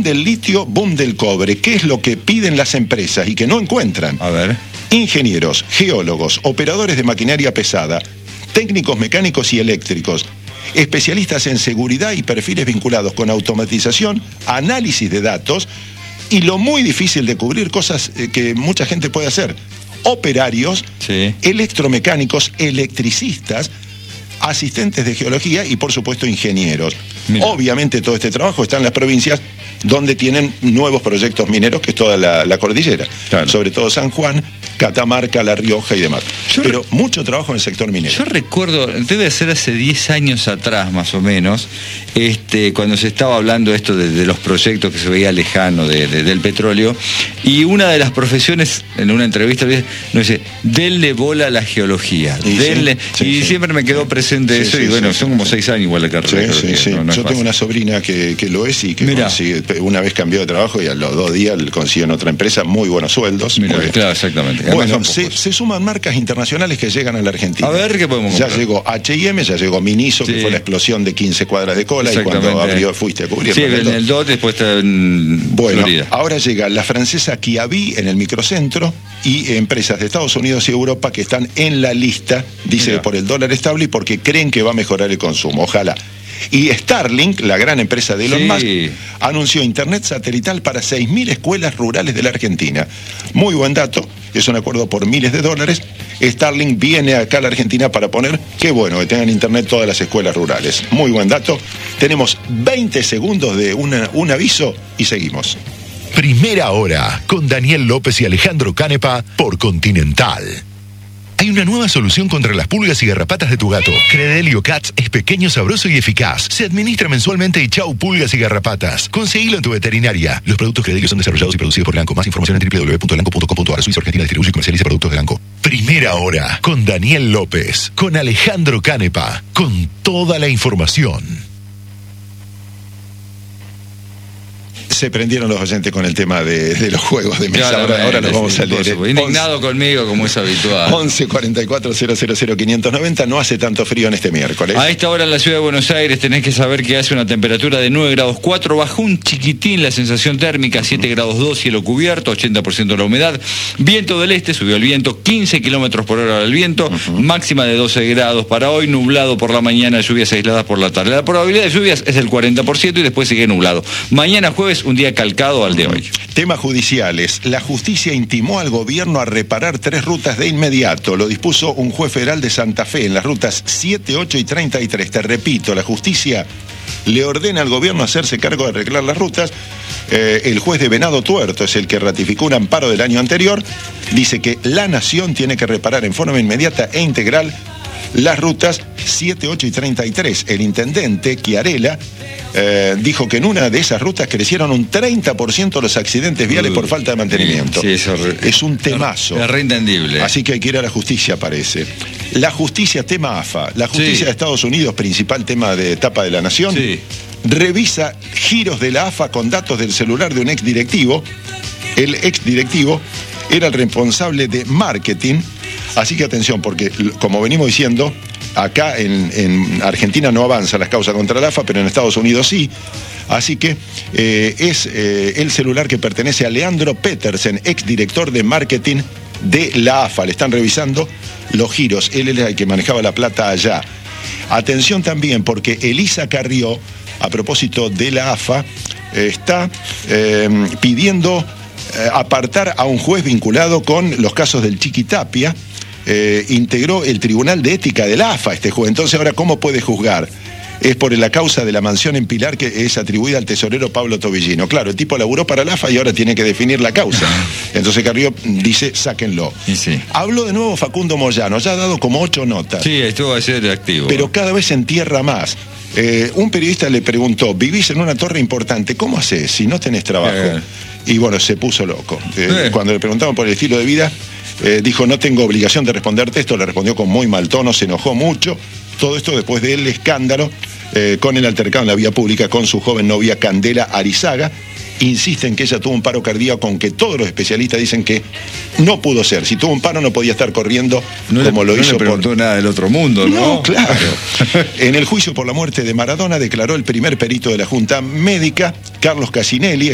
del litio, boom del cobre. ¿Qué es lo que piden las empresas y que no encuentran? A ver. Ingenieros, geólogos, operadores de maquinaria pesada, técnicos mecánicos y eléctricos, especialistas en seguridad y perfiles vinculados con automatización, análisis de datos y lo muy difícil de cubrir, cosas que mucha gente puede hacer. Operarios, sí, electromecánicos, electricistas, asistentes de geología y por supuesto ingenieros. Mira. Obviamente todo este trabajo está en las provincias donde tienen nuevos proyectos mineros, que es toda la cordillera, claro, sobre todo San Juan, Catamarca, La Rioja y demás. Pero mucho trabajo en el sector minero. Yo recuerdo, debe ser hace 10 años atrás más o menos, cuando se estaba hablando esto de los proyectos que se veía lejano del petróleo, y una de las profesiones, en una entrevista, nos dice, denle bola a la geología, denle, y siempre me quedó presente eso, y bueno, son como 6 años igual de carrera. Yo tengo una sobrina que lo es y que consigue, una vez cambió de trabajo y a los 2 días consiguió en otra empresa muy buenos sueldos. Claro, exactamente. Bueno, se suman marcas internacionales que llegan a la Argentina. A ver, ¿qué podemos comprar? Ya llegó H&M, ya llegó Miniso, que fue la explosión de 15 cuadras de cola, y cuando abrió fuiste a cubrirlo. Sí, en el DOT, después está en Florida. Ahora llega la francesa Kiabi en el microcentro y empresas de Estados Unidos y Europa que están en la lista, dice, por el dólar estable y porque creen que va a mejorar el consumo. Ojalá. Y Starlink, la gran empresa de Elon Musk, anunció internet satelital para 6.000 escuelas rurales de la Argentina. Muy buen dato, es un acuerdo por miles de dólares. Starlink viene acá a la Argentina para poner, qué bueno, que tengan internet todas las escuelas rurales. Muy buen dato. Tenemos 20 segundos de un aviso y seguimos. Primera Hora, con Daniel López y Alejandro Canepa por Continental. Hay una nueva solución contra las pulgas y garrapatas de tu gato. Credelio Cats es pequeño, sabroso y eficaz. Se administra mensualmente y chau pulgas y garrapatas. Conseguilo en tu veterinaria. Los productos Credelio son desarrollados y producidos por Elanco. Más información en www.elanco.com.ar. Suiza Argentina distribuye y comercializa productos de Elanco. Primera Hora, con Daniel López, con Alejandro Canepa, con toda la información. Se prendieron los oyentes con el tema de los juegos de mesa. Ahora los vamos a leer. Indignado conmigo, como es habitual. 11 44 000 590. No hace tanto frío en este miércoles. A esta hora en la ciudad de Buenos Aires tenés que saber que hace una temperatura de 9 grados 4. Bajó un chiquitín la sensación térmica, 7 grados 2, cielo cubierto, 80% de la humedad. Viento del este, subió el viento, 15 kilómetros por hora el viento. Máxima de 12 grados para hoy. Nublado por la mañana, lluvias aisladas por la tarde. La probabilidad de lluvias es del 40% y después sigue nublado. Mañana jueves, un día calcado al de hoy. Temas judiciales. La justicia intimó al gobierno a reparar 3 rutas de inmediato. Lo dispuso un juez federal de Santa Fe en las rutas 7, 8 y 33. Te repito, la justicia le ordena al gobierno hacerse cargo de arreglar las rutas. El juez de Venado Tuerto es el que ratificó un amparo del año anterior. Dice que la nación tiene que reparar en forma inmediata e integral las rutas 7, 8 y 33. El intendente, Chiarella, dijo que en una de esas rutas crecieron un 30% los accidentes viales por falta de mantenimiento. Sí, eso es un temazo. Es reentendible. Así que hay que ir a la justicia, parece. La justicia, tema AFA. La justicia de Estados Unidos, principal tema de tapa de La Nación, revisa giros de la AFA con datos del celular de un exdirectivo. El exdirectivo era el responsable de marketing. Así que atención, porque como venimos diciendo, acá en Argentina no avanzan las causas contra la AFA, pero en Estados Unidos sí. Así que es el celular que pertenece a Leandro Petersen, exdirector de marketing de la AFA. Le están revisando los giros. Él era el que manejaba la plata allá. Atención también, porque Elisa Carrió, a propósito de la AFA, está pidiendo apartar a un juez vinculado con los casos del Chiquitapia. Integró el Tribunal de Ética de la AFA este juez. Entonces, ahora, ¿cómo puede juzgar? Es por la causa de la mansión en Pilar que es atribuida al tesorero Pablo Tobillino. Claro, el tipo laburó para la AFA y ahora tiene que definir la causa. Entonces Carrió dice, sáquenlo. Habló de nuevo Facundo Moyano, ya ha dado como 8 notas. Sí, estuvo ayer activo. Pero cada vez se entierra más. Un periodista le preguntó, vivís en una torre importante, ¿cómo haces si no tenés trabajo? Y bueno, se puso loco. Cuando le preguntaban por el estilo de vida, dijo, no tengo obligación de responderte esto, le respondió con muy mal tono, se enojó mucho. Todo esto después del escándalo con el altercado en la vía pública con su joven novia Candela Arizaga. Insisten que ella tuvo un paro cardíaco, aunque todos los especialistas dicen que no pudo ser. Si tuvo un paro no podía estar corriendo como lo hizo. No le preguntó nada del otro mundo, ¿no? No, claro. En el juicio por la muerte de Maradona declaró el primer perito de la Junta Médica, Carlos Casinelli,